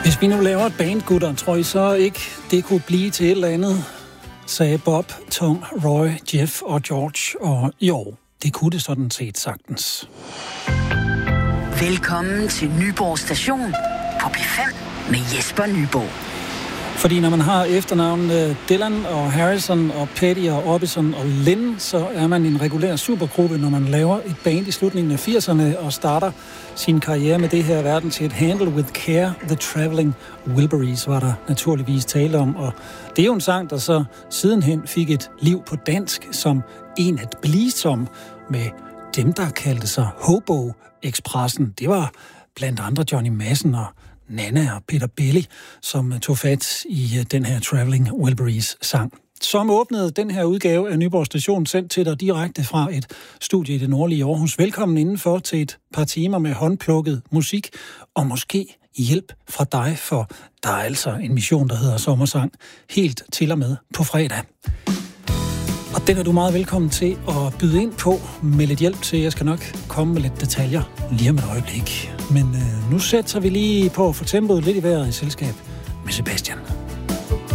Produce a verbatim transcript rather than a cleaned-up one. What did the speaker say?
Hvis vi nu laver et band, gutter, tror I så ikke, det kunne blive til et eller andet, sagde Bob, Tom, Roy, Jeff og George. Og jo, det kunne det sådan set sagtens. Velkommen til Nyborg Station på P fem med Jesper Nyborg. Fordi når man har efternavnene Dylan og Harrison og Petty og Orbison og Lynn, så er man en regulær supergruppe, når man laver et band i slutningen af firserne og starter sin karriere med det her verden til et Handle with Care. The Traveling Wilburys var der naturligvis tale om, og det er jo en sang, der så sidenhen fik et liv på dansk som en at blive som med dem, der kaldte sig Hobo Expressen. Det var blandt andre Johnny Madsen og Nana og Peter Belli, som tog fat i den her Traveling Wilburys sang. Som åbnede den her udgave af Nyborg Station, sendt til dig direkte fra et studie i det nordlige Aarhus. Velkommen indenfor til et par timer med håndplukket musik, og måske hjælp fra dig, for der er altså en mission, der hedder Sommersang, helt til og med på fredag. Og den er du meget velkommen til at byde ind på med lidt hjælp til. Jeg skal nok komme med lidt detaljer lige om et øjeblik. Men øh, nu sætter vi lige på at få tempoet lidt i vejret i selskab med Sebastian.